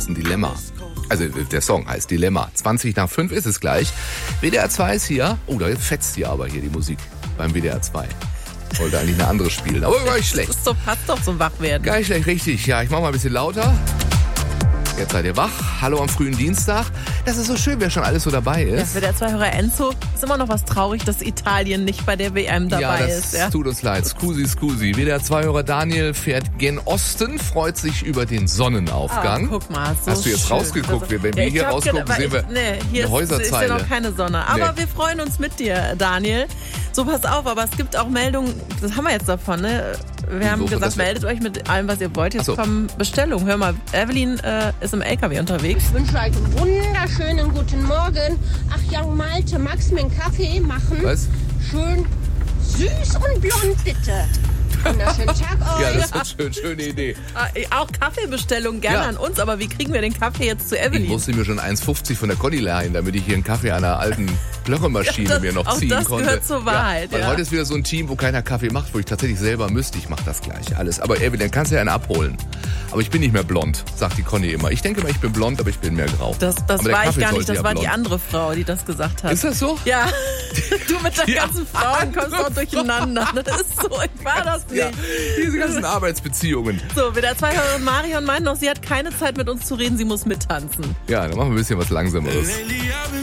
ist ein Dilemma. Also der Song heißt Dilemma. 4:20 ist es gleich. WDR 2 ist hier. Oh, da fetzt hier aber hier die Musik beim WDR 2. Wollte eigentlich eine andere spielen, aber war nicht schlecht. Das ist so, passt doch zum Wachwerden. Gar nicht schlecht, richtig. Ja, ich mach mal ein bisschen lauter. Jetzt seid ihr wach. Hallo am frühen Dienstag. Das ist so schön, wer schon alles so dabei ist. Für der WDR-2-Hörer Enzo ist immer noch was traurig, dass Italien nicht bei der WM dabei ist. Ja, das tut uns leid. Scusi. WDR-2-Hörer Daniel fährt gen Osten, freut sich über den Sonnenaufgang. Guck mal, so hast du jetzt schön. rausgeguckt? Wenn wir hier rausgucken, sehen wir hier eine Häuserzeile. Ist ja noch keine Sonne. Aber wir freuen uns mit dir, Daniel. So, pass auf, aber es gibt auch Meldungen, das haben wir jetzt davon, ne? Wir haben gesagt, meldet euch mit allem, was ihr wollt. Jetzt kommen Bestellungen. Hör mal, Evelyn ist im LKW unterwegs. Ich wünsche euch einen wunderschönen guten Morgen. Ach ja, Malte, magst du mir einen Kaffee machen? Was? Schön süß und blond, bitte. Wunderschönen Tag euch. Ja, das wird schön. Schöne Idee. Auch Kaffeebestellungen gerne an uns, aber wie kriegen wir den Kaffee jetzt zu Evelyn? Ich musste mir schon 1,50 von der Conny leihen, damit ich hier einen Kaffee an einer alten Plörremaschine mir noch ziehen konnte. Auch das gehört zur Wahrheit. Weil heute ist wieder so ein Team, wo keiner Kaffee macht, wo ich tatsächlich selber müsste. Ich mache das gleich alles. Aber Evelyn, dann kannst du ja einen abholen. Aber ich bin nicht mehr blond, sagt die Conny immer. Ich denke immer, ich bin blond, aber ich bin mehr grau. Das war ich gar nicht, das war die andere Frau, die das gesagt hat. Ist das so? Ja. Du mit deinen ganzen Frauen kommst auch durcheinander. Das ist so, ich war das nicht. Ja, diese ganzen Arbeitsbeziehungen. So, WDR-2-Hörerin Marion meint noch, sie hat keine Zeit mit uns zu reden, sie muss mittanzen. Ja, dann machen wir ein bisschen was Langsameres.